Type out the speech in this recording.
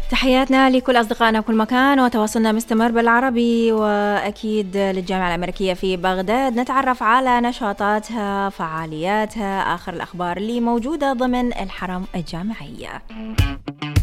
تحياتنا لكل أصدقائنا بكل مكان، وتواصلنا مستمر بالعربي، وأكيد للجامعة الأمريكية في بغداد نتعرف على نشاطاتها، فعالياتها، آخر الأخبار اللي موجودة ضمن الحرم الجامعية.